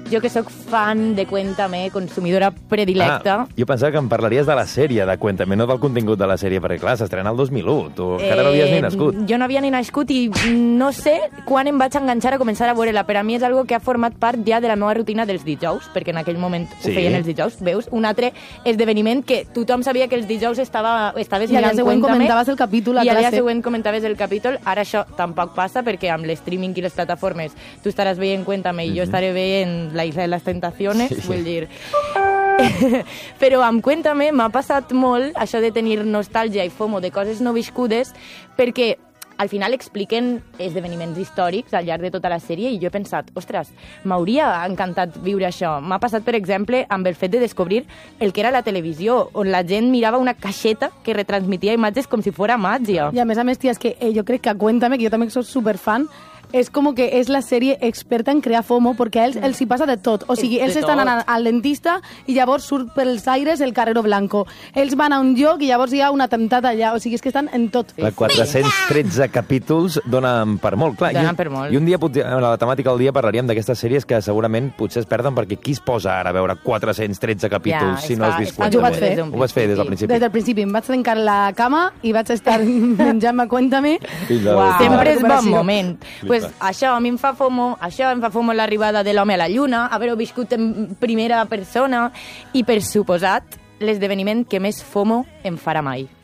jo que sóc fan de Cuéntame, consumidora predilecta... Jo pensava que em parlaries de la sèrie de Cuéntame, no del contingut de la sèrie, perquè clar, s'estrena el 2001, tu encara no havies ni nascut. Jo no havia ni nascut i no sé quan em vaig enganxar a començar a veure-la. Per a mi és algo que ha format part ja de la meva rutina dels dijous, perquè en aquell moment ho feien els dijous, veus? Un altre esdeveniment que tothom sabia que els dijous estaves mirant Cuéntame comentaves el capítol a i al dia classe. següent comentaves el capítol. Ara això tampoc passa perquè amb l'streaming i les plataformes tu estaràs veient Cuéntame i jo estaré veient La Isla de las Tentaciones, vull dir... Però amb Cuéntame m'ha passat molt això de tenir nostàlgia i FOMO de coses no viscudes perquè al final expliquen esdeveniments històrics al llarg de tota la sèrie i jo he pensat, ostres, m'hauria encantat viure això. M'ha passat, per exemple, amb el fet de descobrir el que era la televisió, on la gent mirava una caixeta que retransmitia imatges com si fora màgia. I a més, tia, és que jo crec que Cuéntame, que jo també soc superfan, és com que és la sèrie experta en crear FOMO, perquè a ells els hi passa de tot. O sigui, ells estan anant al dentista i llavors surt pels aires el Carrero Blanco. Ells van a un lloc i llavors hi ha un atemptat allà. O sigui, és que estan en tot. 413 capítols donen per molt, clar. Donen per molt. I un dia, a la temàtica del dia, parlaríem d'aquestes sèries que segurament potser es perden perquè qui es posa ara a veure 413 capítols si no has vist Jo ho vaig fer. Ho vas fer des del principi. Des del principi. Em vaig trencar la cama i vaig estar menjant-me Cuéntame. Sempre és bon moment. Pues això a mi em fa FOMO l'arribada de l'home a la lluna, haver-ho viscut en primera persona i, per suposat, l'esdeveniment que més FOMO em farà mai.